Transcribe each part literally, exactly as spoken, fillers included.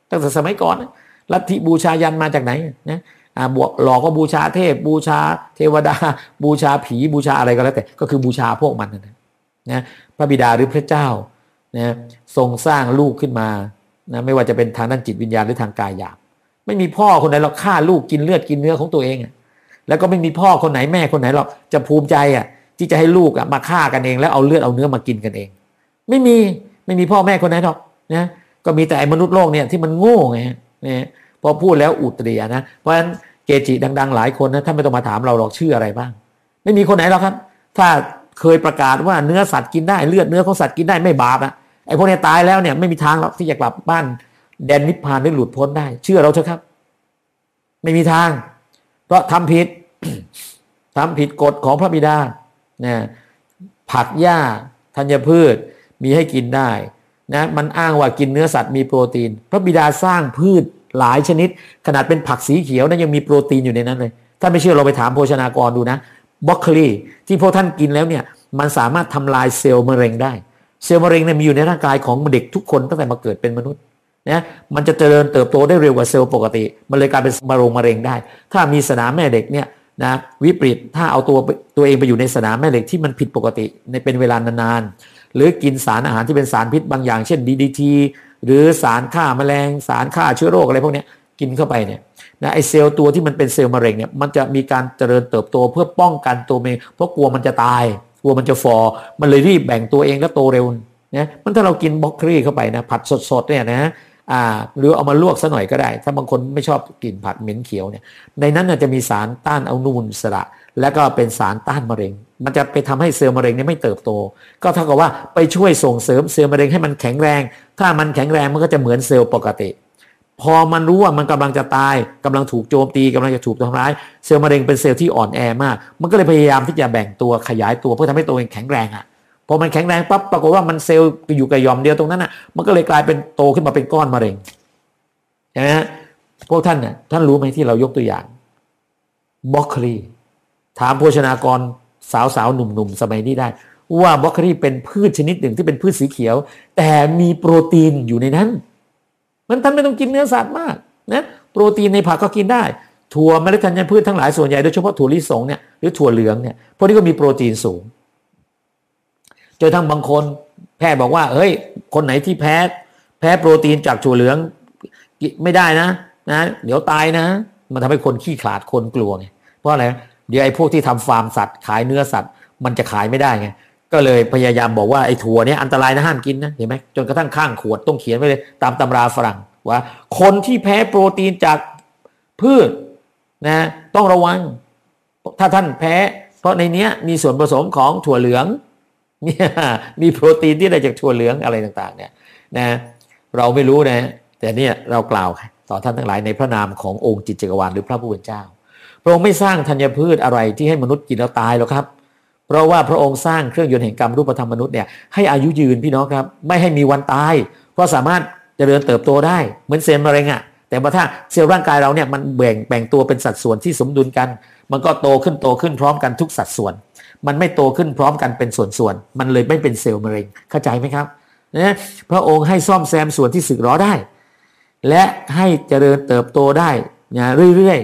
ตั้งแต่สมัยก่อนลัทธิบูชายันมาจากไหนนะอ่าบวกหลอกก็บูชาเทพบูชาเทวดาบูชาผีบูชาอะไรก็แล้วแต่ก็คือบูชาพวกมันนะนะพระบิดาหรือพระเจ้านะทรงสร้างลูกขึ้นมานะไม่ว่าจะเป็นทางด้านจิตวิญญาณหรือทางกายหยาบไม่มีพ่อคนไหนหรอกฆ่าลูกกินเลือดกินเนื้อของตัวเองแล้วก็ไม่มีพ่อคนไหนแม่คนไหนหรอกจะภูมิใจอ่ะที่จะให้ลูกอ่ะมาฆ่ากันเองแล้วเอาเลือดเอาเนื้อมากินกันเองไม่มีไม่มีพ่อแม่คนไหนหรอกนะก็มีแต่ไอ้มนุษย์โลกเนี่ยที่มันโง่ไงเนี่ยพอพูดแล้วอุตรินะเพราะฉะนั้นเกจิดังๆหลายคนนะท่านไม่ต้องมาถามเราหรอกชื่ออะไรบ้างไม่มีคนไหนหรอกครับถ้าเคยประกาศว่าเนื้อสัตว์กินได้เลือดเนื้อของสัตว์กินได้ไม่บาปอ่ะไอ้พวกนี้ตายแล้วเนี่ยไม่มีทางหรอกที่จะกลับบ้านแดนนิพพานได้หลุดพ้นได้เชื่อเราเถอะครับไม่มีทางเพราะทำผิด ทำผิดกฎของพระบิดาเนี่ยผักหญ้าธัญพืชมีให้กินได้นะมันอ้างว่ากินเนื้อสัตว์มีโปรตีนพระบิดาสร้างพืชหลายชนิดขนาดเป็นผักสีเขียวนะยังมีโปรตีนอยู่ในนั้นเลยถ้าไม่เชื่อเราไปถามโภชนากรดูนะบรอกโคลีที่พวกท่านกินแล้วเนี่ยมันสามารถทำลายเซลล์มะเร็งได้เซลล์มะเร็งเนี่ยมีอยู่ในร่างกายของเด็กทุกคนตั้งแต่มาเกิดเป็นมนุษย์นะมันจะเจริญเติบโตได้เร็วกว่าเซลล์ปกติมันเลยกลายเป็นมะเร็งมะเร็งได้ถ้ามีสนามแม่เหล็กเนี่ยนะวิปริตถ้าเอาตัวตัวเองไปอยู่ในสนามแม่เหล็กที่มันผิดปกติในเป็นเวลานานๆหรือกินสารอาหารที่เป็นสารพิษบางอย่างเช่น ดี ดี ที หรือสารฆ่าแมลงสารฆ่าเชื้อโรคอะไรพวกนี้กินเข้าไปเนี่ยนะไอเซลล์ตัวที่มันเป็นเซลล์มะเร็งเนี่ยมันจะมีการเจริญเติบโตเพื่อป้องกันตัวเองเพราะกลัวมันจะตายกลัวมันจะฟอมันเลยรีบแบ่งตัวเองแล้วโตเร็วนะมันถ้าเรากินบรอกโคลีเข้าไปนะผัดสดๆเนี่ยนะอ่าหรือเอามาลวกซะหน่อยก็ได้ถ้าบางคนไม่ชอบกลิ่นผัดเหม็นเขียวเนี่ยในนั้นจะมีสารต้านอนุมูลอิสระและก็เป็นสารต้านมะเร็งมันจะไปทำให้เซลล์มะเร็งเนี่ยไม่เติบโตก็เท่ากับว่าไปช่วยส่งเสริมเซลล์มะเร็งให้มันแข็งแรงถ้ามันแข็งแรงมันก็จะเหมือนเซลล์ปกติพอมันรู้ว่ามันกำลังจะตายกำลังถูกโจมตีกำลังจะถูกทำร้ายเซลล์มะเร็งเป็นเซลล์ที่อ่อนแอมากมันก็เลยพยายามที่จะแบ่งตัวขยายตัวเพื่อทำให้ตัวเองแข็งแรงอ่ะพอมันแข็งแรงปั๊บปรากฏว่ามันเซลล์อยู่กับหย่อมเดียวตรงนั้นอ่ะมันก็เลยกลายเป็นโตขึ้นมาเป็นก้อนมะเร็งนะฮะพวกท่านเนี่ยท่านรู้ไหมที่เรายกตัวอย่างบรอกโคลีถามโภชนากรสาวๆหนุ่มๆสมัยนี้ได้ว่าบรอกโคลีเป็นพืชชนิดหนึ่งที่เป็นพืชสีเขียวแต่มีโปรตีนอยู่ในนั้นมันท่านไม่ต้องกินเนื้อสัตว์มากนะโปรตีนในผักก็กินได้ถั่วเมล็ดธัญพืชทั้งหลายส่วนใหญ่โดยเฉพาะถั่วลิสงเนี่ยหรือถั่วเหลืองเนี่ยพวกนี้ก็มีโปรตีนสูงเจอทั้งบางคนแพทย์บอกว่าเฮ้ยคนไหนที่แพ้แพ้โปรตีนจากถั่วเหลืองไม่ได้นะนะเดี๋ยวตายนะมันทำให้คนขี้ขลาดคนกลัวไงเพราะอะไรเดี๋ยวไอ้พวกที่ทำฟาร์มสัตว์ขายเนื้อสัตว์มันจะขายไม่ได้ไงก็เลยพยายามบอกว่าไอ้ถั่วเนี้ยอันตรายนะห้ามกินนะเห็นไหมจนกระทั่งข้างขวดต้องเขียนไว้เลยตามตำราฝรั่งว่าคนที่แพ้โปรตีนจากพืชนะต้องระวังถ้าท่านแพ้เพราะในเนี้ยมีส่วนผสมของถั่วเหลืองเนี่ยมีโปรตีนที่ได้จากถั่วเหลืองอะไรต่างๆเนี่ยนะเราไม่รู้นะแต่เนี่ยเรากล่าวต่อท่านทั้งหลายในพระนามขององค์จิตจักรวาลหรือพระผู้เป็นเจ้าพระองค์ไม่สร้างธัญพืชอะไรที่ให้มนุษย์กินแล้วตายหรอกครับเพราะว่าพระองค์สร้างเครื่องยนต์แห่งกรรมรูปธรรมมนุษย์เนี่ยให้อายุยืนพี่น้องครับไม่ให้มีวันตายเพราะสามารถเจริญเติบโตได้เหมือนเซลล์มะเร็งอ่ะแต่ว่าถ้าเซลล์ร่างกายเราเนี่ยมันแบ่งแบ่งตัวเป็นสัดส่วนที่สมดุลกันมันก็โตขึ้นโตขึ้นพร้อมกันทุกสัดส่วนมันไม่โตขึ้นพร้อมกันเป็นส่วนๆมันเลยไม่เป็นเซลล์มะเร็งเข้าใจไหมครับนะพระองค์ให้ซ่อมแซมส่วนที่สึกหรอได้และให้เจริญเติบโตได้นะเรื่อย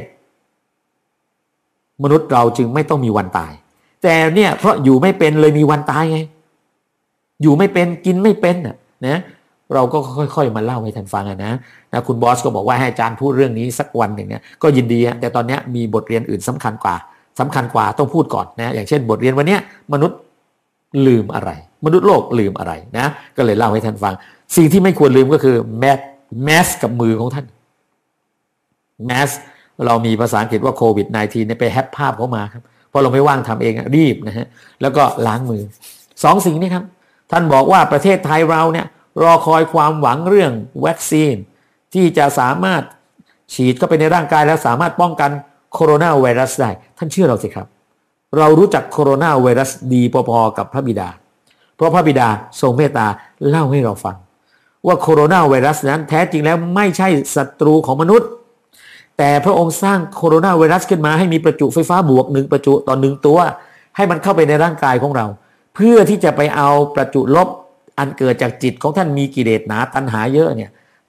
ๆมนุษย์เราจึงไม่ต้องมีวันตายแต่เนี่ยเพราะอยู่ไม่เป็นเลยมีวันตายไงอยู่ไม่เป็นกินไม่เป็นนะนะเราก็ค่อยๆมาเล่าให้ท่านฟังนะนะคุณบอสก็บอกว่าให้อาจารย์พูดเรื่องนี้สักวันหนึ่งเนี่ยก็ยินดีแต่ตอนนี้มีบทเรียนอื่นสำคัญกว่าสำคัญกว่าต้องพูดก่อนนะอย่างเช่นบทเรียนวันนี้มนุษย์ลืมอะไรมนุษย์โลกลืมอะไรนะก็เลยเล่าให้ท่านฟังสิ่งที่ไม่ควรลืมก็คือแมสแมสกับมือของท่านแมสเรามีภาษาอังกฤษว่าโควิด สิบเก้า เนี่ยไปแฮปภาพเขามาครับเพราะเราไม่ว่างทำเองรีบนะฮะแล้วก็ล้างมือสองสิ่งนี้ครับท่านบอกว่าประเทศไทยเราเนี่ยรอคอยความหวังเรื่องวัคซีนที่จะสามารถฉีดเข้าไปในร่างกายแล้วสามารถป้องกันโคโรนาไวรัสได้ท่านเชื่อเราสิครับเรารู้จักโคโรนาไวรัสดีพอๆกับพระบิดาเพราะพระบิดาทรงเมตตาเล่าให้เราฟังว่าโคโรนาไวรัสนั้นแท้จริงแล้วไม่ใช่ศัตรูของมนุษย์แต่พระองค์สร้างโคโรนาไวรัสขึ้นมาให้มีประจุไฟฟ้าบวกหนึ่งประจุต่อหนึ่งตัวให้มันเข้าไปในร่างกายของเราเพื่อที่จะไปเอาประจุลบอันเกิดจากจิตของท่านมีกิเลสหนาตัณหาเยอะเนี่ย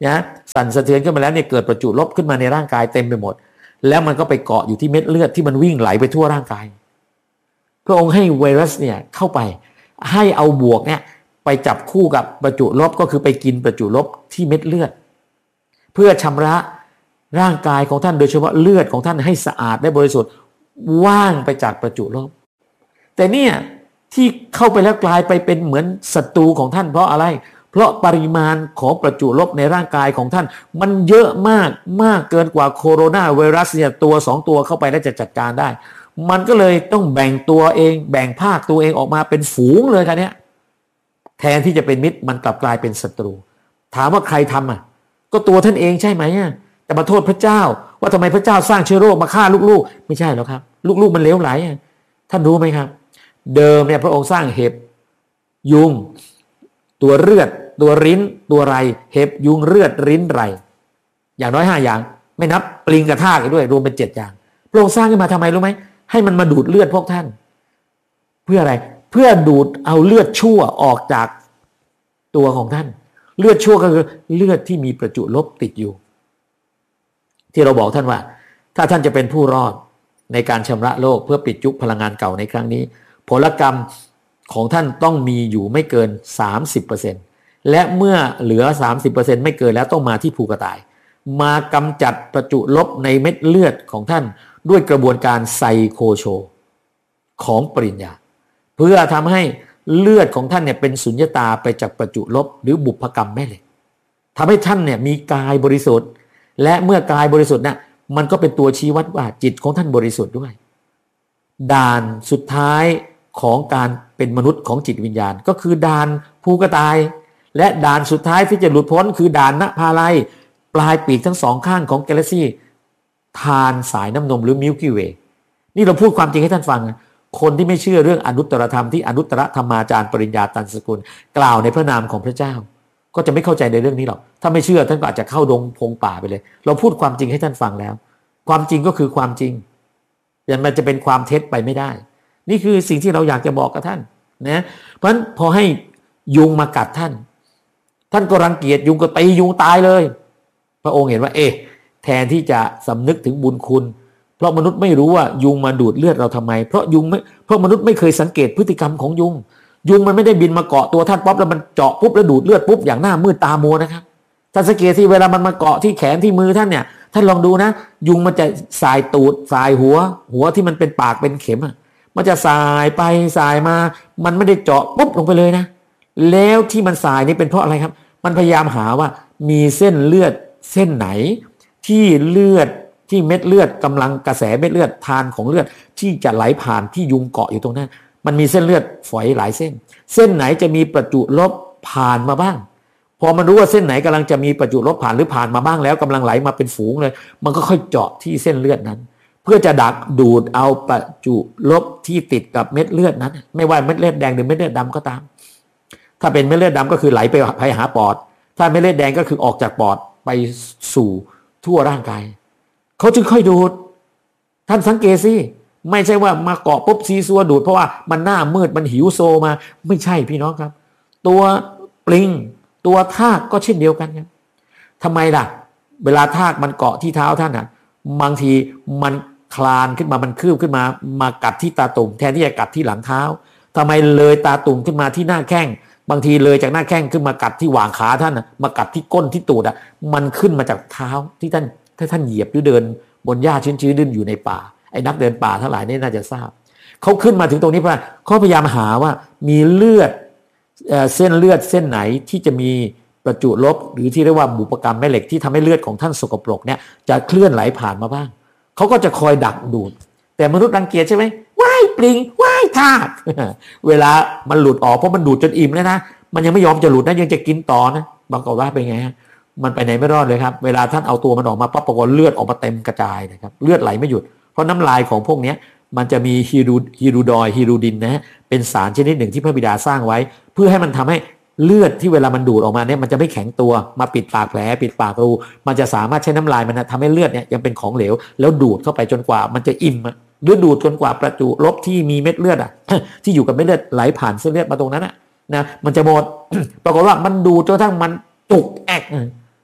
นะสั่นสะเทือนขึ้นมาแล้วเนี่ยเกิดประจุลบขึ้นมาในร่างกายเต็มไปหมดแล้วมันก็ไปเกาะอยู่ที่เม็ดเลือดที่มันวิ่งไหลไปทั่วร่างกายพระองค์ให้ไวรัสเนี่ยเข้าไปให้เอาบวกเนี่ยไปจับคู่กับประจุลบก็คือไปกินประจุลบที่เม็ดเลือดเพื่อชำระร่างกายของท่านโดยเฉพาะเลือดของท่านให้สะอาดและบริสุทธิ์ว่างไปจากประจุลบแต่เนี่ยที่เข้าไปแล้วกลายไปเป็นเหมือนศัตรูของท่านเพราะอะไรเพราะปริมาณของประจุลบในร่างกายของท่านมันเยอะมากมากเกินกว่าโคโรนาไวรัสเนี่ยตัวสองตัวเข้าไปแล้วจะจัดการได้มันก็เลยต้องแบ่งตัวเองแบ่งภาคตัวเองออกมาเป็นฝูงเลยครับเนี่ยแทนที่จะเป็นมิตรมันกลับกลายเป็นศัตรูถามว่าใครทำอ่ะก็ตัวท่านเองใช่ไหมอ่ะแต่มาโทษพระเจ้าว่าทำไมพระเจ้าสร้างเชื้อโรคมาฆ่าลูกๆไม่ใช่หรอกครับลูกๆมันเลวไหลอ่ะท่านรู้ไหมครับเดิมเนี่ยพระองค์สร้างเห็บยุงตัวเลือดตัวริ้นตัวไรเห็บยุงเลือดริ้นไรอย่างน้อยห้าอย่างไม่นับปลิงกระทากอีกด้วยรวมเป็นเจ็ดอย่างพระองค์สร้างขึ้นมาทำไมรู้ไหมให้มันมาดูดเลือดพวกท่านเพื่ออะไรเพื่อดูดเอาเลือดชั่วออกจากตัวของท่านเลือดชั่วก็คือเลือดที่มีประจุลบติดอยู่ที่เราบอกท่านว่าถ้าท่านจะเป็นผู้รอดในการชำระโลกเพื่อปิดยุคพลังงานเก่าในครั้งนี้ผลกรรมของท่านต้องมีอยู่ไม่เกิน สามสิบเปอร์เซ็นต์ และเมื่อเหลือ สามสิบเปอร์เซ็นต์ ไม่เกินแล้วต้องมาที่ภูกระต่ายมากำจัดประจุลบในเม็ดเลือดของท่านด้วยกระบวนการไซโคโชของปริญญาเพื่อทำให้เลือดของท่านเนี่ยเป็นสุญญตาไปจากประจุลบหรือบุพกรรมแม่เหล็กทำให้ท่านเนี่ยมีกายบริสุทธิ์และเมื่อกายบริสุทธิ์เนี่ยมันก็เป็นตัวชี้วัดว่าจิตของท่านบริสุทธิ์ด้วยด่านสุดท้ายของการเป็นมนุษย์ของจิตวิญญาณก็คือด่านภูกระต่ายและด่านสุดท้ายที่จะหลุดพ้นคือด่านนภาลัยปลายปีกทั้งสองข้างของกาแล็กซี่ทานสายน้ำนมหรือมิลกี้เวย์นี่เราพูดความจริงให้ท่านฟังคนที่ไม่เชื่อเรื่องอนุตตรธรรมที่อนุตตรธรรมาจารย์ปริญญาตันสกุลกล่าวในพระนามของพระเจ้าก็จะไม่เข้าใจในเรื่องนี้หรอกถ้าไม่เชื่อท่านก็อาจจะเข้าดงพงป่าไปเลยเราพูดความจริงให้ท่านฟังแล้วความจริงก็คือความจริงอย่างมันจะเป็นความเท็จไปไม่ได้นี่คือสิ่งที่เราอยากจะบอกกับท่านนะเพราะฉะนั้นพอให้ยุงมากัดท่านท่านก็รังเกียจยุงก็ตียุงตายเลยพระองค์เห็นว่าเอ๊ะแทนที่จะสำนึกถึงบุญคุณเพราะมนุษย์ไม่รู้ว่ายุงมาดูดเลือดเราทำไมเพราะยุงไม่เพราะมนุษย์ไม่เคยสังเกตพฤติกรรมของยุงยุงมันไม่ได้บินมาเกาะตัวท่านป๊อปแล้วมันเจาะปุ๊บแล้วดูดเลือดปุ๊บอย่างหน้ามืดตามัวนะครับท่านสังเกตที่เวลามันมาเกาะที่แขนที่มือท่านเนี่ยท่านลองดูนะยุงมันจะสายตูดสายหัวหัวที่มันเป็นปากเป็นเข็มอ่ะมันจะสายไปสายมามันไม่ได้เจาะปุ๊บลงไปเลยนะแล้วที่มันสายนี่เป็นเพราะอะไรครับมันพยายามหาว่ามีเส้นเลือดเส้นไหนที่เลือดที่เม็ดเลือดกำลังกระแสเม็ดเลือดทานของเลือดที่จะไหลผ่านที่ยุงเกาะอยู่ตรงนั้นมันมีเส้นเลือดฝอยหลายเส้นเส้นไหนจะมีประจุลบผ่านมาบ้างพอมันรู้ว่าเส้นไหนกำลังจะมีประจุลบผ่านหรือผ่านมาบ้างแล้วกำลังไหลมาเป็นฝูงเลยมันก็ค่อยเจาะที่เส้นเลือดนั้นเพื่อจะดักดูดเอาประจุลบที่ติดกับเม็ดเลือดนั้นไม่ว่าเม็ดเลือดแดงหรือเม็ดเลือดดำก็ตามถ้าเป็นเม็ดเลือดดำก็คือไหลไปไปหาปอดถ้าเม็ดเลือดแดงก็คือออกจากปอดไปสู่ทั่วร่างกายเขาจึงค่อยดูดท่านสังเกตสิไม่ใช่ว่ามาเกาะปุ๊บซีซัวดูดเพราะว่ามันหน้ามืดมันหิวโซมาไม่ใช่พี่น้องครับตัวปลิงตัวทากก็เช่นเดียวกันครับทำไมล่ะเวลาทากมันเกาะที่เท้าท่านอ่ะบางทีมันคลานขึ้นมามันคืบขึ้นมามากัดที่ตาตุ่มแทนที่จะกัดที่หลังเท้าทำไมเลยตาตุ่มขึ้นมาที่หน้าแข้งบางทีเลยจากหน้าแข้งขึ้นมากัดที่หว่างขาท่านอ่ะมากัดที่ก้นที่ตูดอ่ะมันขึ้นมาจากเท้าที่ท่านถ้าท่านเหยียบหรือเดินบนหญ้าชื้นๆดิ้นอยู่ในป่าไอ้นักเดินป่าทั้งหลายนี่น่าจะทราบเขาขึ้นมาถึงตรงนี้เพราะเขาพยายามหาว่ามีเลือดเส้นเลือดเส้นไหนที่จะมีประจุลบหรือที่เรียกว่าบุพกรรมแม่เหล็กที่ทำให้เลือดของท่านสกปรกเนี่ยจะเคลื่อนไหลผ่านมาบ้างเขาก็จะคอยดักดูดแต่มนุษย์รังเกียจใช่ไหมว่ายปลิงว่ายทากเวลามันหลุดออกเพราะมันดูดจนอิ่มแล้วนะมันยังไม่ยอมจะหลุดนะยังจะกินต่อนะบางกอกว่าเป็นไงฮะมันไปไหนไม่รอดเลยครับเวลาท่านเอาตัวมันออกมาปั๊บปรากฏเลือดออกมาเต็มกระจายนะครับเลือดไหลไม่หยุดเพราะน้ำลายของพวกนี้มันจะมีฮีรูฮีรูดอยฮีรูดินนะฮะเป็นสารชนิดหนึ่งที่พระบิดาสร้างไว้เพื่อให้มันทำให้เลือดที่เวลามันดูดออกมาเนี่ยมันจะไม่แข็งตัวมาปิดปากแผลปิดปากรูมันจะสามารถใช้น้ำลายมันทำให้เลือดเนี่ยยังเป็นของเหลวแล้วดูดเข้าไปจนกว่ามันจะอิ่มหรือดูดจนกว่าประจุลบที่มีเม็ดเลือดอ่ะ ที่อยู่กับเม็ดเลือดไหลผ่านเส้นเลือดมาตรงนั้นนะนะมันจะหมด ปรากฏว่ามันดูดจนกระทั่งมันจุกแอก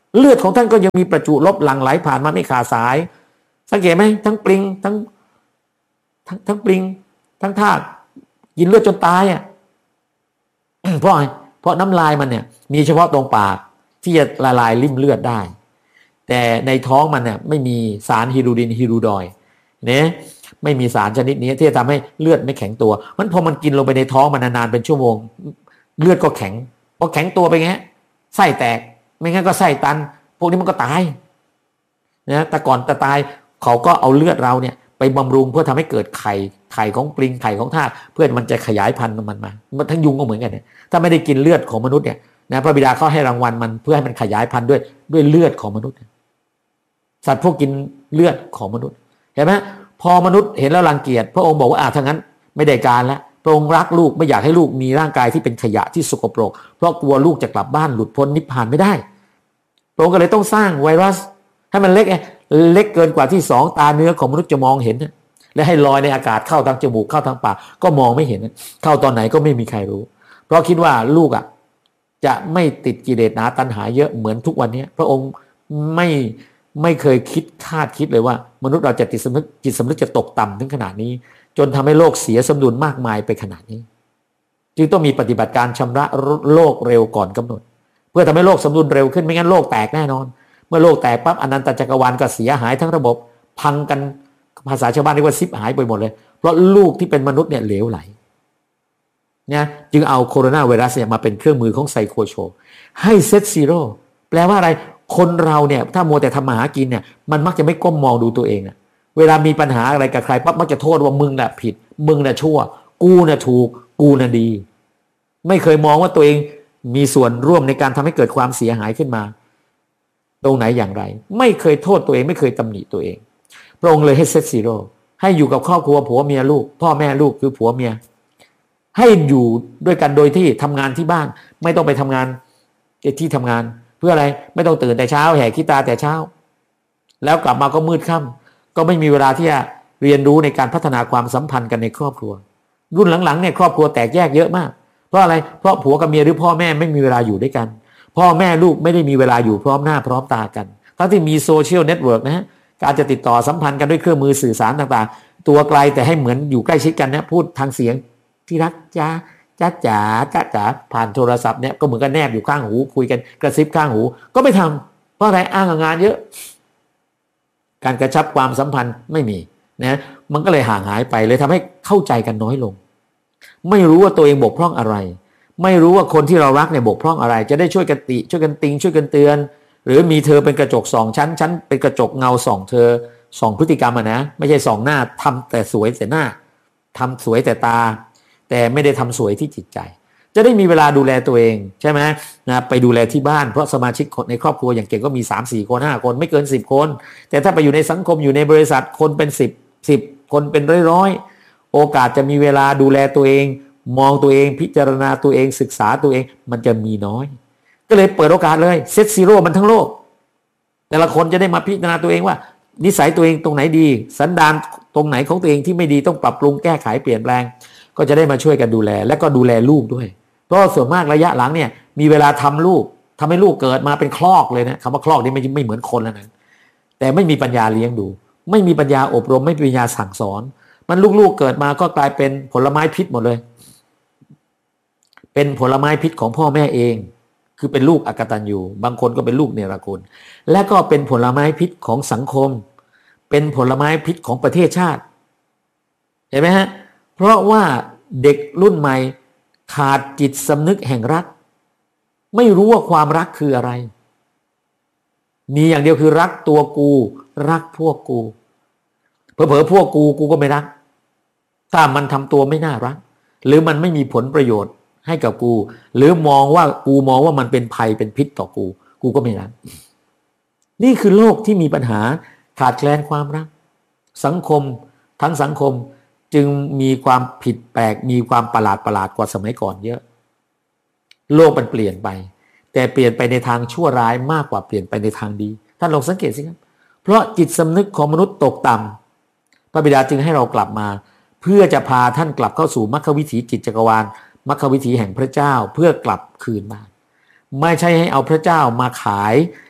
เลือดของท่านก็ยังมีประจุลบหลั่งไหลผ่านมาไม่ขาดสายสังเกตไหมทั้งปลิงทั้งทั้งทั้งปลิงทั้งทากกินเลือดจนตายอ่ะ เพราะอะไรเพราะน้ำลายมันเนี่ยมีเฉพาะตรงปากที่จะละลายริ่มเลือดได้แต่ในท้องมันเนี่ยไม่มีสารฮิรูดินฮิรูดอยเนี่ยไม่มีสารชนิดนี้ที่จะทำให้เลือดไม่แข็งตัวมันพอมันกินลงไปในท้องมันนานๆเป็นชั่วโมงเลือดก็แข็งพอแข็งตัวไปงี้ไส้แตกไม่งั้นก็ไส้ตันพวกนี้มันก็ตายนะแต่ก่อนจะตายเขาก็เอาเลือดเราเนี่ยไปบำรุงเพื่อทำให้เกิดไข่ไข่ของปลิงไข่ของทากเพื่อมันจะขยายพันธุ์มันมามันทั้งยุงก็เหมือนกันเนี่ยถ้าไม่ได้กินเลือดของมนุษย์เนี่ยนะพระบิดาเขาให้รางวัลมันเพื่อให้มันขยายพันธุ์ด้วยด้วยเลือดของมนุษย์สัตว์พวกกินเลือดของมนุษย์เห็นไหมพอมนุษย์เห็นแล้วรังเกียจพระองค์บอกว่าอ่าถ้างั้นไม่ได้การแล้วพระองค์รักลูกไม่อยากให้ลูกมีร่างกายที่เป็นขยะที่สกปรกเพราะกลัวลูกจะกลับบ้านหลุดพ้นนิพพานไม่ได้พระองค์ก็เลยต้องสร้างไวรัสให้มันเล็กไงเล็กเกินกว่าที่สองตาเนื้อของมนุษย์จะมองเห็นและให้ลอยในอากาศเข้าทางจมูกเข้าทางปากก็มองไม่เห็นเข้าตอนไหนก็ไม่มีใครรู้เพราะคิดว่าลูกอ่ะจะไม่ติดกิเลสหนาตัณหาเยอะเหมือนทุกวันนี้พระองค์ไม่ไม่เคยคิดคาดคิดเลยว่ามนุษย์เราจะติดสำนึกจิตสำนึกจะตกต่ำถึงขนาดนี้จนทำให้โลกเสียสมดุลมากมายไปขนาดนี้จึงต้องมีปฏิบัติการชำระโลกเร็วก่อนกำหนดเพื่อทำให้โลกสมดุลเร็วขึ้นไม่งั้นโลกแตกแน่นอนเมื่อโลกแตกปั๊บอนันตจักรวาลก็เสียหายทั้งระบบพังกันภาษาชาวบ้านเรียกว่าซิบหายไปหมดเลยเพราะลูกที่เป็นมนุษย์เนี่ยเหลวไหลเนี่ยจึงเอาโคโรนาไวรัสเนี่ยมาเป็นเครื่องมือของไซโคโชให้เซตซีโร่แปลว่าอะไรคนเราเนี่ยถ้ามัวแต่ทำมาหากินเนี่ยมันมักจะไม่ก้มมองดูตัวเองอะเวลามีปัญหาอะไรกับใครปั๊บมักจะโทษว่ามึงน่ะผิดมึงน่ะชั่วกูน่ะถูกกูน่ะดีไม่เคยมองว่าตัวเองมีส่วนร่วมในการทำให้เกิดความเสียหายขึ้นมาตรงไหนอย่างไรไม่เคยโทษตัวเองไม่เคยตำหนิตัวเองพระองค์เลยให้เซตซีโร่ให้อยู่กับครอบครัวผัวเมียลูกพ่อแม่ลูกคือผัวเมียให้อยู่ด้วยกันโดยที่ทำงานที่บ้านไม่ต้องไปทำงานที่ทำงานเพื่ออะไรไม่ต้องตื่นแต่เช้าแหกขี้ตาแต่เช้าแล้วกลับมาก็มืดค่ำก็ไม่มีเวลาที่จะเรียนรู้ในการพัฒนาความสัมพันธ์กันในครอบครัวรุ่นหลังๆเนี่ยครอบครัวแตกแยกเยอะมากเพราะอะไรเพราะผัวกับเมียหรือพ่อแม่ไม่มีเวลาอยู่ด้วยกันพ่อแม่ลูกไม่ได้มีเวลาอยู่พร้อมหน้าพร้อมตากันทั้งที่มีโซเชียลเน็ตเวิร์กนะฮะการจะติดต่อสัมพันธ์กันด้วยเครื่องมือสื่อสารต่างๆตัวไกลแต่ให้เหมือนอยู่ใกล้ชิดกันนะพูดทางเสียงที่รักจ้าจ้าจ๋าจ้าจ๋าผ่านโทรศัพท์เนี่ยก็เหมือนกันแนบอยู่ข้างหูคุยกันกระซิบข้างหูก็ไม่ทำเพราะอะไรอ้างงานเยอะการกระชับความสัมพันธ์ไม่มีนะมันก็เลยห่างหายไปเลยทำให้เข้าใจกันน้อยลงไม่รู้ว่าตัวเองบกพร่องอะไรไม่รู้ว่าคนที่เรารักเนี่ยบกพร่องอะไรจะได้ช่วยกันติช่วยกันติงช่วยกันเตือนหรือมีเธอเป็นกระจกสองชั้นชั้นเป็นกระจกเงาส่องเธอส่องพฤติกรรมอะนะไม่ใช่ส่องหน้าทำแต่สวยแต่หน้าทำสวยแต่ตาแต่ไม่ได้ทำสวยที่จิตใจจะได้มีเวลาดูแลตัวเองใช่ไหมนะไปดูแลที่บ้านเพราะสมาชิกในครอบครัวอย่างเก่งก็มี สามสี่ คนห้าคนไม่เกินสิบคนแต่ถ้าไปอยู่ในสังคมอยู่ในบริษัทคนเป็นสิบ สิบคนเป็นร้อยๆโอกาสจะมีเวลาดูแลตัวเองมองตัวเองพิจารณาตัวเองศึกษาตัวเองมันจะมีน้อยก็เลยเปิดโอกาสเลยเซตซีโร่มันทั้งโลกแต่ละคนจะได้มาพิจารณาตัวเองว่านิสัยตัวเองตรงไหนดีสันดานตรงไหนของตัวเองที่ไม่ดีต้องปรับปรุงแก้ไขเปลี่ยนแปลงก็จะได้มาช่วยกันดูแลและก็ดูแลลูกด้วยเพราะส่วนมากระยะหลังเนี่ยมีเวลาทำลูกทำให้ลูกเกิดมาเป็นคลอกเลยนะคำว่าคลอกนี่ไม่ไม่เหมือนคนแล้วนะแต่ไม่มีปัญญาเลี้ยงดูไม่มีปัญญาอบรมไม่มีปัญญาสั่งสอนมันลูกๆเกิดมาก็กลายเป็นผลไม้พิษหมดเลยเป็นผลไม้พิษของพ่อแม่เองคือเป็นลูกอกตัญญูบางคนก็เป็นลูกเนรคุณและก็เป็นผลไม้พิษของสังคมเป็นผลไม้พิษของประเทศชาติเห็นไหมฮะเพราะว่าเด็กรุ่นใหม่ขาดจิตสำนึกแห่งรักไม่รู้ว่าความรักคืออะไรมีอย่างเดียวคือรักตัวกูรักพวกกูเผลอๆพวกกูกูก็ไม่รักถ้ามันทำตัวไม่น่ารักหรือมันไม่มีผลประโยชน์ให้กับกูหรือมองว่ากูมองว่ามันเป็นภัยเป็นพิษต่อกูกูก็ไม่รักนี่คือโลกที่มีปัญหาขาดแคลนความรักสังคมทั้งสังคมจึงมีความผิดแปลกมีความประหลาดประหลาดกว่าสมัยก่อนเยอะโลกมันเปลี่ยนไปแต่เปลี่ยนไปในทางชั่วร้ายมากกว่าเปลี่ยนไปในทางดีท่านลองสังเกตสิครับเพราะจิตสำนึกของมนุษย์ตกต่ำพระบิดาจึงให้เรากลับมาเพื่อจะพาท่านกลับเข้าสู่มรรควิถีจิตจักรวาลมรรควิถีแห่งพระเจ้าเพื่อกลับคืนมาไม่ใช่ให้เอาพระเจ้ามาขาย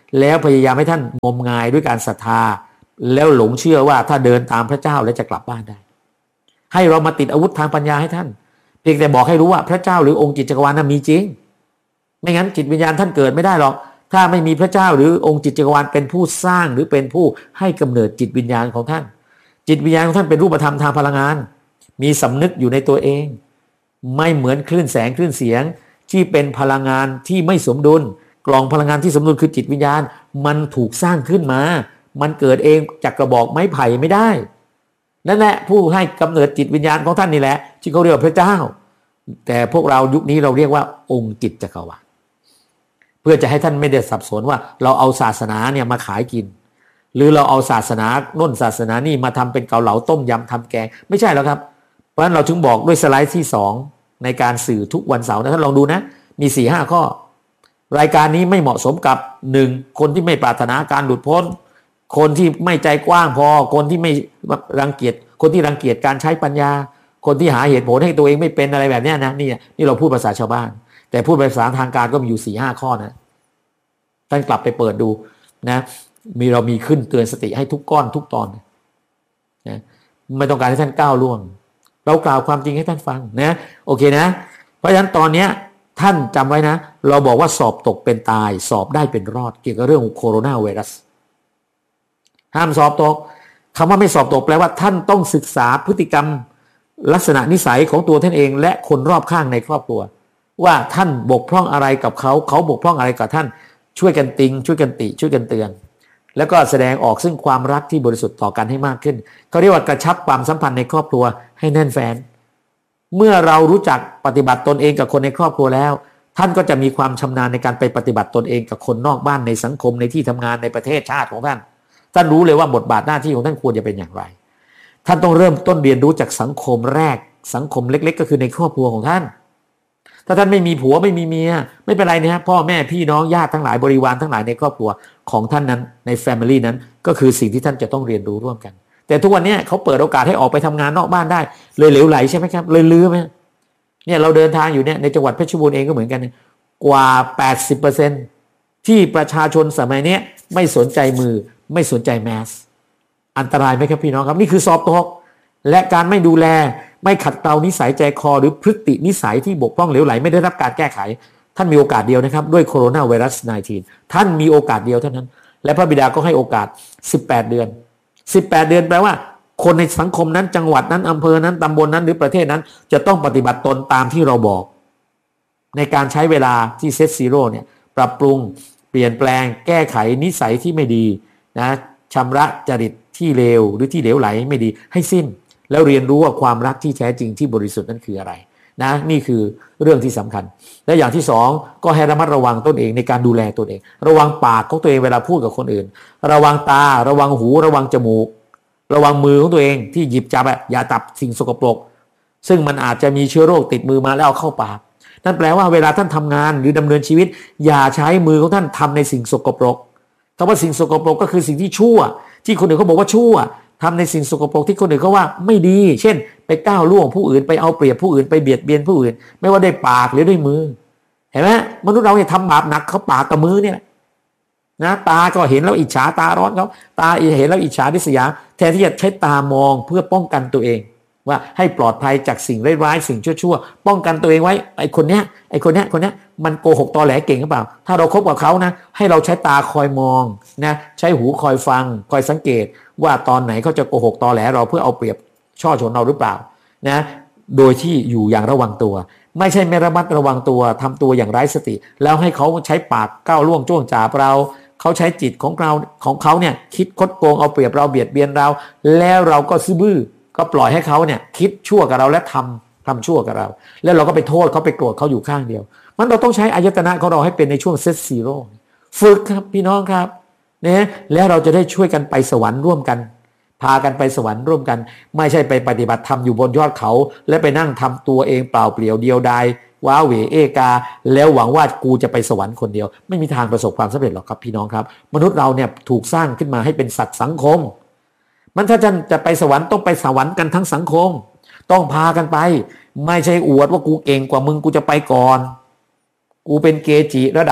แล้วพยายามให้ท่านงมงายด้วยการศรัทธาแล้วหลงเชื่อว่าถ้าเดินตามพระเจ้าแล้วจะกลับบ้านได้ให้เรามาติดอาวุธทางปัญญาให้ท่านเพียงแต่บอกให้รู้ว่าพระเจ้าหรือองค์จิตจักรวาลนั้นมีจริงไม่งั้นจิตวิญญาณท่านเกิดไม่ได้หรอกถ้าไม่มีพระเจ้าหรือองค์จิตจักรวาลเป็นผู้สร้างหรือเป็นผู้ให้กำเนิดจิตวิญญาณของท่านจิตวิญญาณของท่านเป็นรูปธรรมทางพลังงานมีสำนึกอยู่ในตัวเองไม่เหมือนคลื่นแสงคลื่นเสียงที่เป็นพลังงานที่ไม่สมดุลกล่องพลังงานที่สมดุลคือจิตวิญญาณมันถูกสร้างขึ้นมามันเกิดเองจากกระบอกไม้ไผ่ไม่ได้นั่นแหละผู้ให้กำเนิดจิตวิญญาณของท่านนี่แหละที่เขาเรียกว่าพระเจ้าแต่พวกเรายุคนี้เราเรียกว่าองค์จิตจักรวาลเพื่อจะให้ท่านไม่ได้สับสนว่าเราเอาศาสนาเนี่ยมาขายกินหรือเราเอาศาสนาโน่นศาสนานี่มาทำเป็นเกาเหลาต้มยำทำแกงไม่ใช่แล้วครับเพราะฉะนั้นเราถึงบอกด้วยสไลด์ที่สองในการสื่อทุกวันเสาร์นะท่านลองดูนะมี สี่ห้า ข้อรายการนี้ไม่เหมาะสมกับหนึ่งคนที่ไม่ปรารถนาการหลุดพ้นคนที่ไม่ใจกว้างพอคนที่ไม่รังเกียจคนที่รังเกียจการใช้ปัญญาคนที่หาเหตุผลให้ตัวเองไม่เป็นอะไรแบบนี้นะนี่นี่เราพูดภาษาชาวบ้านแต่พูดภาษาทางการก็มีอยู่ สี่ห้า ข้อนะท่านกลับไปเปิดดูนะมีเรามีขึ้นเตือนสติให้ทุกก้อนทุกตอนนะไม่ต้องการให้ท่านก้าวล่วงเรากล่าวความจริงให้ท่านฟังนะโอเคนะเพราะฉะนั้นตอนเนี้ยท่านจำไว้นะเราบอกว่าสอบตกเป็นตายสอบได้เป็นรอดเกี่ยวกับเรื่องโคโรนาไวรัสห้ามสอบตกคำว่าไม่สอบตกแปลว่าท่านต้องศึกษาพฤติกรรมลักษณะนิสัยของตัวท่านเองและคนรอบข้างในครอบครัวว่าท่านบกพร่องอะไรกับเขาเขาบกพร่องอะไรกับท่านช่วยกันติงช่วยกันติช่วยกันเตือนแล้วก็แสดงออกซึ่งความรักที่บริสุทธิ์ต่อกันให้มากขึ้นเขาเรียกว่ากระชับความสัมพันธ์ในครอบครัวให้แน่นแฟ้นเมื่อเรารู้จักปฏิบัติตนเองกับคนในครอบครัวแล้วท่านก็จะมีความชำนาญในการไปปฏิบัติตนเองกับคนนอกบ้านในสังคมในที่ทำงานในประเทศชาติของท่านท่านรู้เลยว่าบทบาทหน้าที่ของท่านควรจะเป็นอย่างไรท่านต้องเริ่มต้นเรียนรู้จากสังคมแรกสังคมเล็กๆก็คือในครอบครัวของท่านถ้าท่านไม่มีผัวไม่มีเมียไม่เป็นไรนะฮะพ่อแม่พี่น้องญาติทั้งหลายบริวารทั้งหลายในครอบครัวของท่านนั้นในแฟมิลี่นั้นก็คือสิ่งที่ท่านจะต้องเรียนรู้ร่วมกันแต่ทุกวันนี้เขาเปิดโอกาสให้ออกไปทำงานนอกบ้านได้เลยเหลวไหลใช่ไหมครับเลยลืมไหมเนี่ยเราเดินทางอยู่เนี่ยในจังหวัดเพชรบูรณ์เองก็เหมือนกันกว่า แปดสิบเปอร์เซ็นต์ ที่ประชาชนสมัยนี้ไม่สนใจมือไม่สนใจแมสอันตรายไหมครับพี่น้องครับนี่คือสอบตกและการไม่ดูแลไม่ขัดเกลานิสัยใจคอหรือพฤตินิสัยที่บกพร่องเหลวไหลไม่ได้รับการแก้ไขท่านมีโอกาสเดียวนะครับด้วยโคโรนาไวรัส สิบเก้า ท่านมีโอกาสเดียวเท่านั้นและพระบิดาก็ให้โอกาสสิบแปดเดือนสิบแปดเดือนแปลว่าคนในสังคมนั้นจังหวัดนั้นอำเภอนั้นตำบลนั้นหรือประเทศนั้นจะต้องปฏิบัติตนตามที่เราบอกในการใช้เวลาที่เซตซีโร่เนี่ยปรับปรุงเปลี่ยนแปลงแก้ไขนิสัยที่ไม่ดีนะชำระจริตที่เลวหรือที่เหลวไหลไม่ดีให้สิ้นแล้วเรียนรู้ว่าความรักที่แท้จริงที่บริสุทธิ์นั้นคืออะไรนะนี่คือเรื่องที่สำคัญและอย่างที่สองก็ให้ระมัดระวังตนเองในการดูแลตนเองระวังปากของตัวเองเวลาพูดกับคนอื่นระวังตาระวังหูระวังจมูกระวังมือของตัวเองที่หยิบจับอย่าจับสิ่งสกปรกซึ่งมันอาจจะมีเชื้อโรคติดมือมาแล้วเอาเข้าปากนั่นแปลว่าเวลาท่านทำงานหรือดำเนินชีวิตอย่าใช้มือของท่านทำในสิ่งสกปรกคำว่าสิ่งสกปรกก็คือสิ่งที่ชั่วที่คนอื่นเขาบอกว่าชั่วทำในสิ่งสกปรกที่คนอื่นเขาว่าไม่ดีเช่นไปก้าวล่วงผู้อื่นไปเอาเปรียบผู้อื่นไปเบียดเบียนผู้อื่นไม่ว่าด้วยปากหรือด้วยมือเห็นไหมมนุษย์เราเนี่ยทำบาปหนักเขาปากกับมือเนี่ยนะตาก็เห็นแล้วอิจฉาตาร้อนเขาตาเห็นแล้วอิจฉาริษยาแทนที่จะใช้ตามองเพื่อป้องกันตัวเองว่าให้ปลอดภัยจากสิ่งร้ายๆสิ่งชั่วๆป้องกันตัวเองไว้ไอ้คนเนี้ยไอ้คนเนี้ยคนเนี้ยมันโกหกตอแหลเก่งหรือเปล่าถ้าเราคบกับเขานะให้เราใช้ตาคอยมองนะใช้หูคอยฟังคอยสังเกตว่าตอนไหนเขาจะโกหกตอแหลเราเพื่อเอาเปรียบช่อฉนเราหรือเปล่านะโดยที่อยู่อย่างระวังตัวไม่ใช่ไม่ระมัดระวังตัวทำตัวอย่างไร้สติแล้วให้เขาใช้ปากก้าวล่วงจ้วงจ่าเราเขาใช้จิตของเราของเขาเนี่ยคิดคดโกงเอาเปรียบเราเบียดเบียนเราแล้วเราก็ซื่อบื้อก็ปล่อยให้เขาเนี่ยคิดชั่วกับเราและทำทำชั่วกับเราแล้วเราก็ไปโทษเขาไปโกรธเขาอยู่ข้างเดียวมันเราต้องใช้อายตนะของเราให้เป็นในช่วงเซตซีโร่ฝึกครับพี่น้องครับเนี่ยแล้วเราจะได้ช่วยกันไปสวรรค์ร่วมกันพากันไปสวรรค์ร่วมกันไม่ใช่ไปปฏิบัติธรรมอยู่บนยอดเขาและไปนั่งทำตัวเองเปล่าเปลี่ยวเดียวดายว้าเหวเอกาแล้วหวังว่ากูจะไปสวรรค์คนเดียวไม่มีทางประสบความสำเร็จหรอกครับพี่น้องครับมนุษย์เราเนี่ยถูกสร้างขึ้นมาให้เป็นสัตว์สังคมมันถ้าจะจะไปสวรรค์ต้องไปสวรรค์กันทั้งสังคมต้องพากันไปไม่ใช่อวดว่ากูเก่งกว่ามึงกูจะไปก่อนกูเป็นเกจิระดับ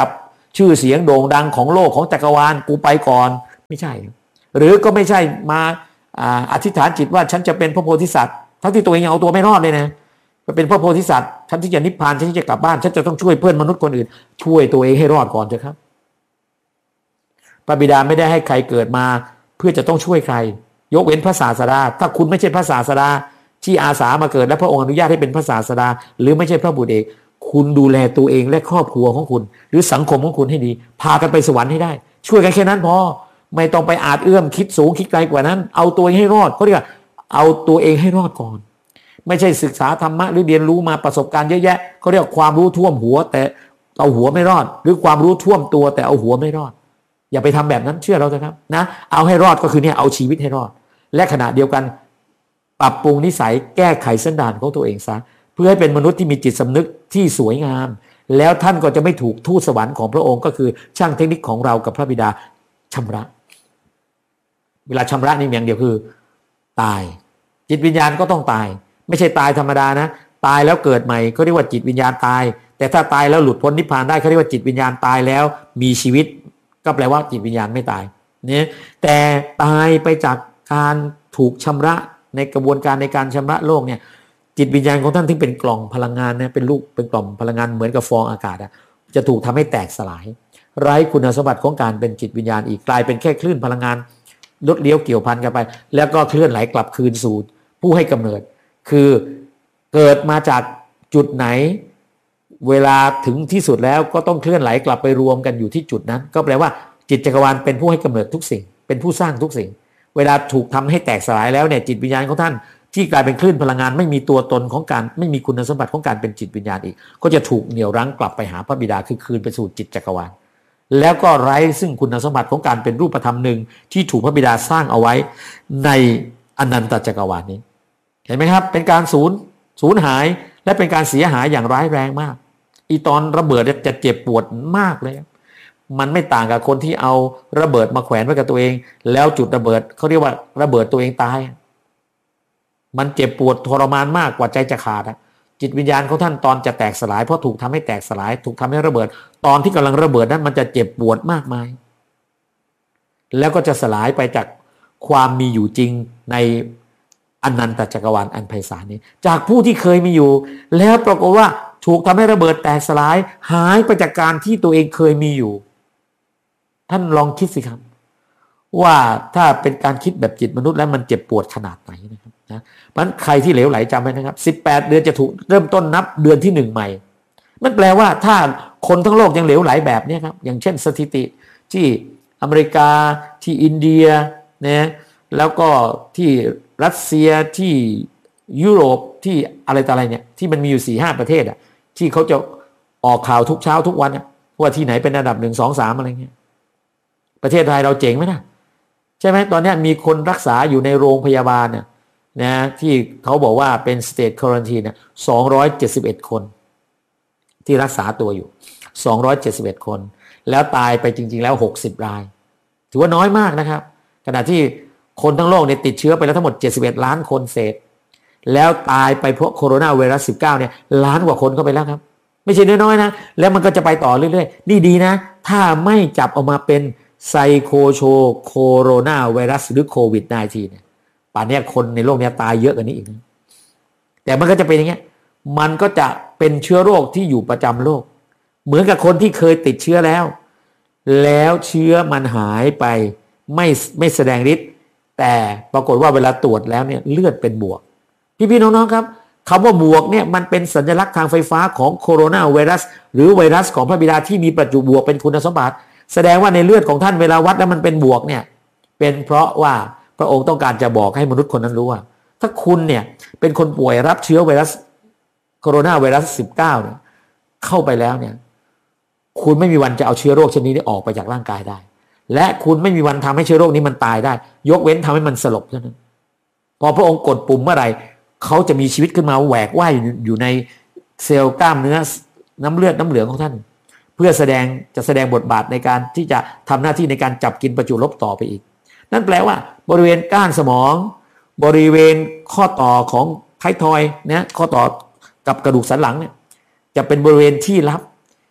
ชื่อเสียงโด่งดังของโลกของจักรวาลกูไปก่อนไม่ใช่หรือก็ไม่ใช่มาอธิษฐานจิตว่าฉันจะเป็นพระโพธิสัตว์ทั้งที่ตัวเองยังเอาตัวไม่รอดเลยนะเป็นพระโพธิสัตว์ฉันที่จะนิพพานฉันที่จะกลับบ้านฉันจะต้องช่วยเพื่อนมนุษย์คนอื่นช่วยตัวเองให้รอดก่อนเถอะครับพระบิดาไม่ได้ให้ใครเกิดมาเพื่อจะต้องช่วยใครยกเว้นพระศาสดาถ้าคุณไม่ใช่พระศาสดาที่อาสามาเกิดและพระองค์อนุญาตให้เป็นพระศาสดาหรือไม่ใช่พระบุตรเอกคุณดูแลตัวเองและครอบครัวของคุณหรือสังคมของคุณให้ดีพากันไปสวรรค์ให้ได้ช่วยกันแค่นั้นพอไม่ต้องไปอาจเอื้อมคิดสูงคิดไกลกว่านั้นเอาตัวเองให้รอดเขาเรียกเอาตัวเองให้รอดก่อนไม่ใช่ศึกษาธรรมะหรือเรียนรู้มาประสบการณ์เยอะแยะเขาเรียกความรู้ท่วมหัวแต่เอาหัวไม่รอดหรือความรู้ท่วมตัวแต่เอาหัวไม่รอดอย่าไปทำแบบนั้นเชื่อเราเถอะครับนะเอาให้รอดก็คือเนี่ยเอาชีวิตให้รอดและขณะเดียวกันปรับปรุงนิสัยแก้ไขสันดานของตัวเองซะเพื่อให้เป็นมนุษย์ที่มีจิตสำนึกที่สวยงามแล้วท่านก็จะไม่ถูกทูตสวรรค์ของพระองค์ก็คือช่างเทคนิคของเรากับพระบิดาชำระเวลาชำระนี่อย่างเดียวคือตายจิตวิญญาณก็ต้องตายไม่ใช่ตายธรรมดานะตายแล้วเกิดใหม่เขาเรียกว่าจิตวิญญาณตายแต่ถ้าตายแล้วหลุดพ้นนิพพานได้เขาเรียกว่าจิตวิญญาณตายแล้วมีชีวิตก็แปลว่าจิตวิญญาณไม่ตายเนี่ยแต่ตายไปจากการถูกชำระในกระบวนการในการชำระโลกเนี่ยจิตวิญญาณของท่านที่เป็นกล่องพลังงานเนี่ยเป็นลูกเป็นกล่องพลังงานเหมือนกับฟองอากาศอะจะถูกทำให้แตกสลายไร้คุณสมบัติของการเป็นจิตวิญญาณอีกกลายเป็นแค่คลื่นพลังงานลดเลี้ยวเกี่ยวพันกันไปแล้วก็เคลื่อนไหลกลับคืนสู่ผู้ให้กำเนิดคือเกิดมาจากจุดไหนเวลาถึงที่สุดแล้วก็ต้องเคลื่อนไหลกลับไปรวมกันอยู่ที่จุดนั้นก็แปลว่าจิตจักรวาลเป็นผู้ให้กำเนิดทุกสิ่งเป็นผู้สร้างทุกสิ่งเวลาถูกทำให้แตกสลายแล้วเนี่ยจิตวิญญาณของท่านที่กลายเป็นคลื่นพลังงานไม่มีตัวตนของการไม่มีคุณสมบัติของการเป็นจิตวิญญาณอีกก็จะถูกเหนี่ยวรั้งกลับไปหาพระบิดาคือคืนไปสู่จิตจักรวาลแล้วก็ไร้ซึ่งคุณสมบัติของการเป็นรูปธรรมหนึ่งที่ถูกพระบิดาสร้างเอาไว้ในอนันตจักรวาลนี้เห็นไหมครับเป็นการสูญสูญหายและเป็นการเสียหายอย่างร้ายแรงมากอีตอนระเบิดจะเจ็บปวดมากเลยมันไม่ต่างกับคนที่เอาระเบิดมาแขวนไว้กับตัวเองแล้วจุดระเบิดเขาเรียกว่าระเบิดตัวเองตายมันเจ็บปวดทรมานมากกว่าใจจะขาดอะจิตวิญญาณของท่านตอนจะแตกสลายเพราะถูกทำให้แตกสลายถูกทำให้ระเบิดตอนที่กำลังระเบิดนั้นมันจะเจ็บปวดมากมายแล้วก็จะสลายไปจากความมีอยู่จริงในอนันตจักรวาลอันไพศาลนี้จากผู้ที่เคยมีอยู่แล้วปรากฏว่าถูกทำให้ระเบิดแตกสลายหายไปจากการที่ตัวเองเคยมีอยู่ท่านลองคิดสิครับว่าถ้าเป็นการคิดแบบจิตมนุษย์แล้วมันเจ็บปวดขนาดไหนนะครับนะเพราะฉะนั้นใครที่เหลวไหลจำไว้นะครับสิบแปดเดือนจะถูกเริ่มต้นนับเดือนที่หนึ่งใหม่มันแปลว่าถ้าคนทั้งโลกยังเหลวไหลแบบนี้ครับอย่างเช่นสถิติที่อเมริกาที่อินเดียนะแล้วก็ที่รัสเซียที่ยุโรปที่อะไรต่ออะไรเนี่ยที่มันมีอยู่สี่ห้าประเทศอ่ะที่เขาจะออกข่าวทุกเช้าทุกวันว่าที่ไหนเป็นอันดับหนึ่งสองสามอะไรเงี้ยประเทศไทยเราเจ๋งไหมนะใช่ไหมตอนนี้มีคนรักษาอยู่ในโรงพยาบาลเนี่ยนะที่เขาบอกว่าเป็น state quarantine เนี่ยสองร้อยเจ็ดสิบเอ็ดคนที่รักษาตัวอยู่สองร้อยเจ็ดสิบเอ็ดคนแล้วตายไปจริงๆแล้วหกสิบรายถือว่าน้อยมากนะครับขณะที่คนทั้งโลกเนี่ยติดเชื้อไปแล้วทั้งหมดเจ็ดสิบเอ็ดล้านคนเศษแล้วตายไปเพราะโคโรนาไวรัสสิบเก้าเนี่ยล้านกว่าคนเข้าไปแล้วครับไม่ใช่น้อยๆนะแล้วมันก็จะไปต่อเรื่อยๆนี่ดีนะถ้าไม่จับออกมาเป็นไซโคโชโคโรนาไวรัสหรือโควิด สิบเก้า เนี่ยป่านนี้คนในโลกนี้ตายเยอะกว่านี้อีกนะแต่มันก็จะเป็นอย่างเงี้ยมันก็จะเป็นเชื้อโรคที่อยู่ประจำโลกเหมือนกับคนที่เคยติดเชื้อแล้วแล้วเชื้อมันหายไปไม่ไม่แสดงฤทธิ์แต่ปรากฏว่าเวลาตรวจแล้วเนี่ยเลือดเป็นบวกพี่ๆน้องๆครับคำว่าบวกเนี่ยมันเป็นสัญลักษณ์ทางไฟฟ้าของโคโรนาไวรัสหรือไวรัสของพระบิดาที่มีประจุบวกเป็นคุณสมบัติแสดงว่าในเลือดของท่านเวลาวัดแล้วมันเป็นบวกเนี่ยเป็นเพราะว่าพระองค์ต้องการจะบอกให้มนุษย์คนนั้นรู้ว่าถ้าคุณเนี่ยเป็นคนป่วยรับเชื้อไวรัสโคโรนาไวรัสสิบเก้าเนี่ยเข้าไปแล้วเนี่ยคุณไม่มีวันจะเอาเชื้อโรคชนิดนี้ออกไปจากร่างกายได้และคุณไม่มีวันทำให้เชื้อโรคนี้มันตายได้ยกเว้นทำให้มันสลบเท่านั้นพอพระองค์กดปุ่มเมื่อไหร่เขาจะมีชีวิตขึ้นมาแหวกว่ายอยู่ในเซลล์กล้ามเนื้อน้ำเลือดน้ำเหลืองของท่านเพื่อแสดงจะแสดงบทบาทในการที่จะทำหน้าที่ในการจับกินประจุลบต่อไปอีกนั่นแปลว่าบริเวณก้านสมองบริเวณข้อต่อของท้ายทอยเนี่ยข้อต่อกับกระดูกสันหลังเนี่ยจะเป็นบริเวณที่รับ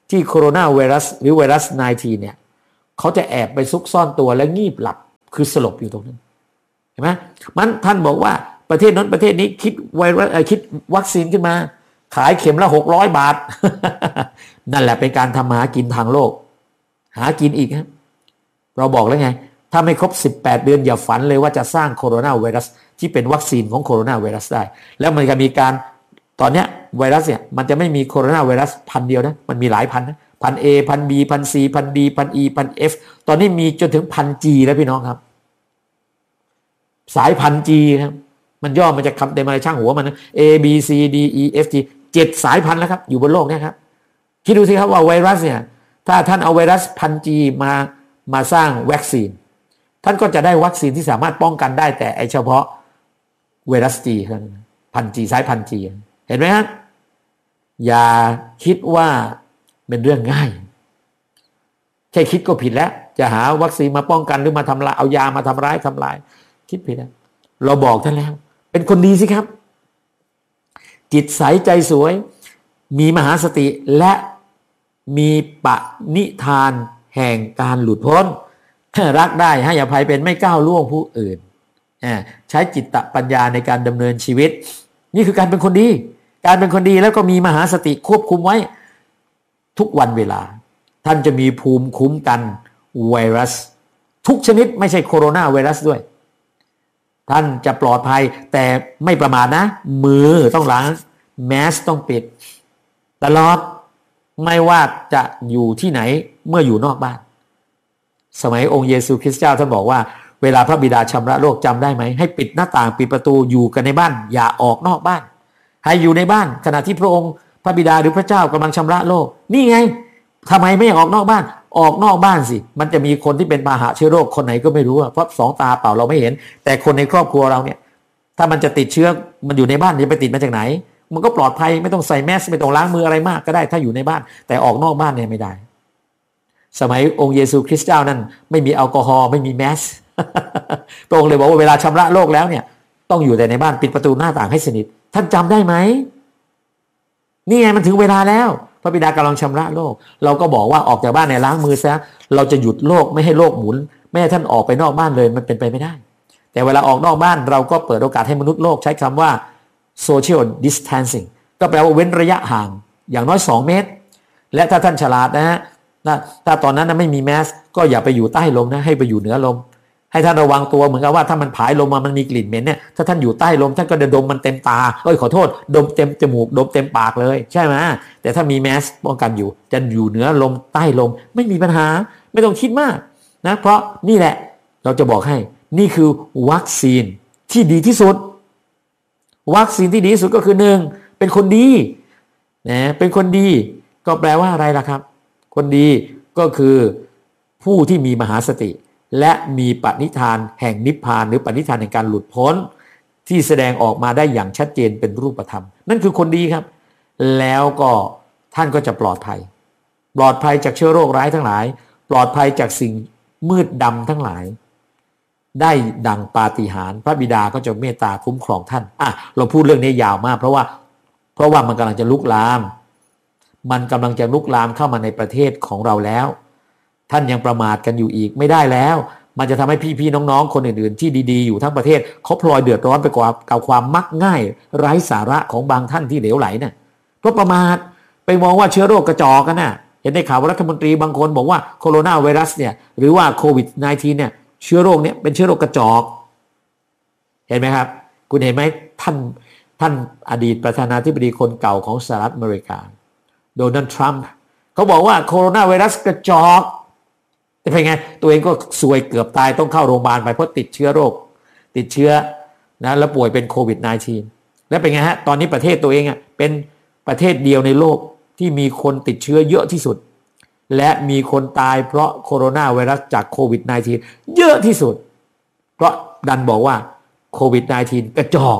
ที่โคโรนาไวรัสหรือไวรัสสิบเก้าเนี่ยเขาจะแอบไปซุกซ่อนตัวและงีบหลับคือสลบอยู่ตรงนั้นเห็นไหมมันท่านบอกว่าประเทศนั้นประเทศนี้คิดไวรัสคิดวัคซีนขึ้นมาขายเข็มละหกร้อยบาท นั่นแหละเป็นการทำหากินทางโลกหากินอีกครับเราบอกแล้วไงถ้าไม่ครบสิบแปดเดือนอย่าฝันเลยว่าจะสร้างโคโรนาไวรัสที่เป็นวัคซีนของโคโรนาไวรัสได้แล้วมันจะมีการตอนเนี้ยไวรัสเนี่ยมันจะไม่มีโคโรนาไวรัสพันเดียวนะมันมีหลายพันนะพัน A พัน B พัน C พัน D พัน E พัน F ตอนนี้มีจนถึงพัน G แล้วพี่น้องครับสายพันธุ์ G ครับมันย่อมาจากคำเต็มอะไรช่างหัวมันนะ A B C D E F G เจ็ดสายพันธุ์แล้วครับอยู่บนโลกเนี่ยครับคิดดูสิครับว่าไวรัสเนี่ยถ้าท่านเอาไวรัสพัน G มามาสร้างวัคซีนท่านก็จะได้วัคซีนที่สามารถป้องกันได้แต่ไอเฉพาะไวรัส G เท่านั้นพัน G สายพันธุ์ G เห็นไหมครับอย่าคิดว่าเป็นเรื่องง่ายแค่คิดก็ผิดแล้วจะหาวัคซีนมาป้องกันหรือมาทำลายเอายามาทำร้ายทำลายคิดผิดแล้วเราบอกท่านแล้วเป็นคนดีสิครับจิตใสใจสวยมีมหาสติและมีปณิธานแห่งการหลุดพ้นรักได้ให้อภัยเป็นไม่ก้าวล่วงผู้อื่นใช้จิตตปัญญาในการดำเนินชีวิตนี่คือการเป็นคนดีการเป็นคนดีแล้วก็มีมหาสติควบคุมไว้ทุกวันเวลาท่านจะมีภูมิคุ้มกันไวรัสทุกชนิดไม่ใช่โคโรนาไวรัสด้วยท่านจะปลอดภัยแต่ไม่ประมาทนะมือต้องล้างแมสต้องปิดตลอดไม่ว่าจะอยู่ที่ไหนเมื่ออยู่นอกบ้านสมัยองค์เยซูคริสต์เจ้าท่านบอกว่าเวลาพระบิดาชำระโลกจำได้ไหมให้ปิดหน้าต่างปิดประตูอยู่กันในบ้านอย่าออกนอกบ้านให้อยู่ในบ้านขณะที่พระองค์พระบิดาหรือพระเจ้ากำลังชำระโลกนี่ไงทำไมไม่ออกนอกบ้านออกนอกบ้านสิมันจะมีคนที่เป็นพาหะเชื้อโรคคนไหนก็ไม่รู้เพราะสองตาเปล่าเราไม่เห็นแต่คนในครอบครัวเราเนี่ยถ้ามันจะติดเชื้อมันอยู่ในบ้านจะไปติดมาจากไหนมันก็ปลอดภัยไม่ต้องใส่แมสไม่ต้องล้างมืออะไรมากก็ได้ถ้าอยู่ในบ้านแต่ออกนอกบ้านเนี่ยไม่ได้สมัยองค์เยซูคริสต์เจ้านั้นไม่มีแอลกอฮอล์ไม่มีแมส พระองค์เลยบอกว่าเวลาชำระโลกแล้วเนี่ยต้องอยู่แต่ในบ้านปิดประตูหน้าต่างให้สนิทท่านจำได้ไหมนี่ไงมันถึงเวลาแล้วพระบิดากำลังชำระโลกเราก็บอกว่าออกจากบ้านเนี่ยล้างมือซะเราจะหยุดโลกไม่ให้โลกหมุนไม่ให้ท่านออกไปนอกบ้านเลยมันเป็นไปไม่ได้แต่เวลาออกนอกบ้านเราก็เปิดโอกาสให้มนุษย์โลกใช้คำว่า social distancing ก็แปลว่าเว้นระยะห่างอย่างน้อยสองเมตรและถ้าท่านฉลาดนะฮะถ้าตอนนั้นไม่มีแมสก็อย่าไปอยู่ใต้ลมนะให้ไปอยู่เหนือลมให้ท่านระวังตัวเหมือนกับว่าถ้ามันผายลมมามันมีกลิ่นเหม็นเนี่ยถ้าท่านอยู่ใต้ลมท่านก็จะดมมันเต็มตาเอ้ยขอโทษดมเต็มจมูกดมเต็มปากเลยใช่ไหมแต่ถ้ามีแมสป้องกันอยู่จะอยู่เหนือลมใต้ลมไม่มีปัญหาไม่ต้องคิดมากนะเพราะนี่แหละเราจะบอกให้นี่คือวัคซีนที่ดีที่สุดวัคซีนที่ดีที่สุดก็คือหนึ่งเป็นคนดีนะเป็นคนดีก็แปลว่าอะไรล่ะครับคนดีก็คือผู้ที่มีมหาสติและมีปณิธานแห่งนิพพานหรือปณิธานแห่งการหลุดพ้นที่แสดงออกมาได้อย่างชัดเจนเป็นรูปธรรมนั่นคือคนดีครับแล้วก็ท่านก็จะปลอดภัยปลอดภัยจากเชื้อโรคร้ายทั้งหลายปลอดภัยจากสิ่งมืดดำทั้งหลายได้ดังปาฏิหาริย์พระบิดาก็จะเมตตาคุ้มครองท่านอ่ะเราพูดเรื่องนี้ยาวมากเพราะว่าเพราะว่ามันกำลังจะลุกลามมันกำลังจะลุกลามเข้ามาในประเทศของเราแล้วท่านยังประมาทกันอยู่อีกไม่ได้แล้วมันจะทำให้พี่ๆน้องๆคนอื่นๆที่ดีๆอยู่ทั้งประเทศเขาพลอยเดือดร้อนไปกว่ากับความมักง่ายไร้สาระของบางท่านที่เหลวไหลเนี่ยเพราะประมาทไปมองว่าเชื้อโรคกระจอกกันน่ะเห็นในข่าวว่ารัฐมนตรีบางคนบอกว่าโคโรนาไวรัสเนี่ยหรือว่าโควิด สิบเก้า เนี่ยเชื้อโรคเนี่ยเป็นเชื้อโรคกระจอกเห็นไหมครับคุณเห็นไหมท่านท่านอดีตประธานาธิบดีคนเก่าของสหรัฐอเมริกาโดนัลด์ทรัมป์เขาบอกว่าโคโรนาไวรัสกระจอกแต่เป็นไงตัวเองก็ซวยเกือบตายต้องเข้าโรงพยาบาลไปเพราะติดเชื้อโรคติดเชื้อนะแล้วป่วยเป็นโควิด สิบเก้า แล้วเป็นไงฮะตอนนี้ประเทศตัวเองอ่ะเป็นประเทศเดียวในโลกที่มีคนติดเชื้อเยอะที่สุดและมีคนตายเพราะโคโรนาไวรัสจากโควิด สิบเก้า เยอะที่สุดเพราะดันบอกว่าโควิด สิบเก้า กระจอก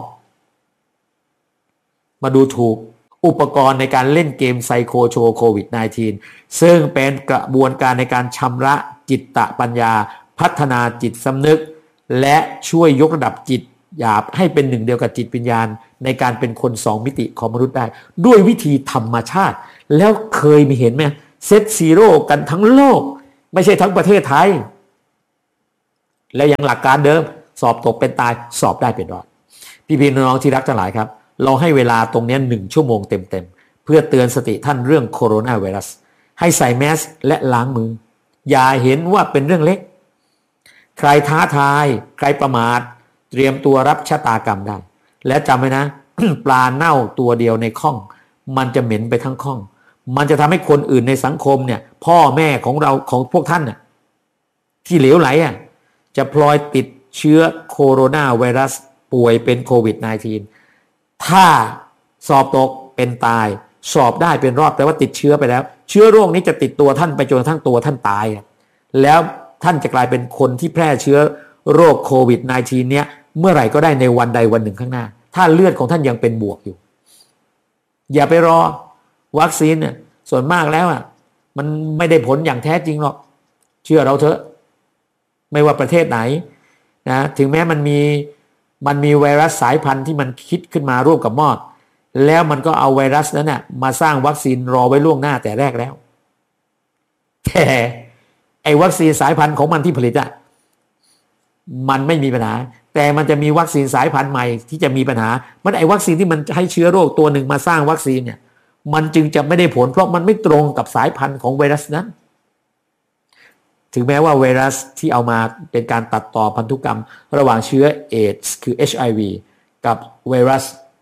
มาดูถูกอุปกรณ์ในการเล่นเกมไซโคโชโควิด สิบเก้า ซึ่งเป็นกระบวนการในการชำระจิตตปัญญาพัฒนาจิตสำนึกและช่วยยกระดับจิตหยาบให้เป็นหนึ่งเดียวกับจิตวิญญาณในการเป็นคนสองมิติของมนุษย์ได้ด้วยวิธีธรรมชาติแล้วเคยมีเห็นไหมเซตซีโร่กันทั้งโลกไม่ใช่ทั้งประเทศไทยและยังหลักการเดิมสอบตกเป็นตายสอบได้เป็นรอดพี่พี่น้องที่รักทั้งหลายครับเราให้เวลาตรงนี้หนึ่งชั่วโมงเต็มๆเพื่อเตือนสติท่านเรื่องโคโรนาไวรัสให้ใส่แมสและล้างมืออย่าเห็นว่าเป็นเรื่องเล็กใครท้าทายใครประมาทเตรียมตัวรับชะตากรรมได้และจำไว้นะ ปลาเน่าตัวเดียวในข้องมันจะเหม็นไปทั้งข้องมันจะทำให้คนอื่นในสังคมเนี่ยพ่อแม่ของเราของพวกท่านน่ะที่เหลวไหลอ่ะจะพลอยติดเชื้อโคโรนาไวรัสป่วยเป็นโควิด สิบเก้า ถ้าสอบตกเป็นตายสอบได้เป็นรอดแปลว่าติดเชื้อไปแล้วเชื้อโรคนี้จะติดตัวท่านไปจนกระทั่งตัวท่านตายแล้วท่านจะกลายเป็นคนที่แพร่เชื้อโรคโควิด สิบเก้า เนี้ยเมื่อไหร่ก็ได้ในวันใดวันหนึ่งข้างหน้าถ้าเลือดของท่านยังเป็นบวกอยู่อย่าไปรอวัคซีนเนี่ยส่วนมากแล้วอ่ะมันไม่ได้ผลอย่างแท้จริงหรอกเชื่อเราเถอะไม่ว่าประเทศไหนนะถึงแม้มันมีมันมีไวรัสสายพันธุ์ที่มันคิดขึ้นมาร่วมกับมอดแล้วมันก็เอาไวรัสนั้นน่ะมาสร้างวัคซีนรอไว้ล่วงหน้าแต่แรกแล้วแต่ไอ้วัคซีนสายพันธุ์ของมันที่ผลิตอ่ะมันไม่มีปัญหาแต่มันจะมีวัคซีนสายพันธุ์ใหม่ที่จะมีปัญหามันไอ้วัคซีนที่มันให้เชื้อโรคตัวหนึ่งมาสร้างวัคซีนเนี่ยมันจึงจะไม่ได้ผลเพราะมันไม่ตรงกับสายพันธุ์ของไวรัสนั้นถึงแม้ว่าไวรัสที่เอามาเป็นการตัดต่อพันธุกรรมระหว่างเชื้อเอดส์คือ เอช ไอ วี กับไวรัส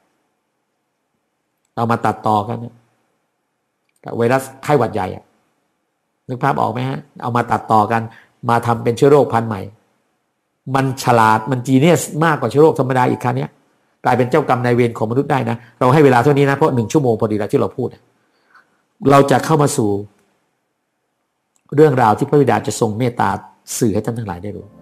เอามาตัดต่อกันกับไวรัสไข้หวัดใหญ่นึกภาพออกไหมฮะเอามาตัดต่อกันมาทำเป็นเชื้อโรคพันธุ์ใหม่มันฉลาดมันจีเนียสมากกว่าเชื้อโรคธรรมดาอีกครั้งนี้กลายเป็นเจ้ากรรมนายเวรของมนุษย์ได้นะเราให้เวลาเท่านี้นะเพราะหนึ่งชั่วโมงพอดีแล้วที่เราพูดเราจะเข้ามาสู่เรื่องราวที่พระบิดาจะทรงเมตตาสื่อให้ท่านทั้งหลายได้รู้